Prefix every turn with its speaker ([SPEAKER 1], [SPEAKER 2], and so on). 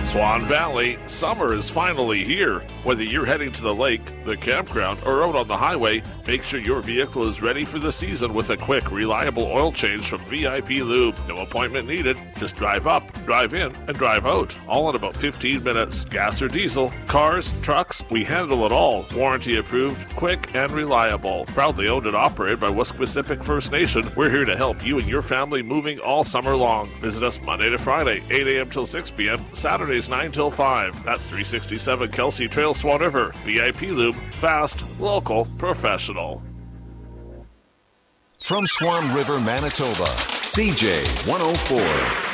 [SPEAKER 1] Swan Valley, summer is finally here. Whether you're heading to the lake, the campground, or out on the highway, make sure your vehicle is ready for the season with a quick, reliable oil change from VIP Lube. No appointment needed. Just drive up, drive in, and drive out. All in about 15 minutes. Gas or diesel, cars, trucks, we handle it all. Warranty approved, quick, and reliable. Proudly owned and operated by Wesquisipic First Nation, we're here to help you and your family moving all summer long. Visit us Monday to Friday, 8 a.m. till 6 p.m., Saturdays 9 till 5. That's 367 Kelsey Trail, Swan River. VIP Lube, fast, local, professional.
[SPEAKER 2] From Swan River, Manitoba, CJ 104.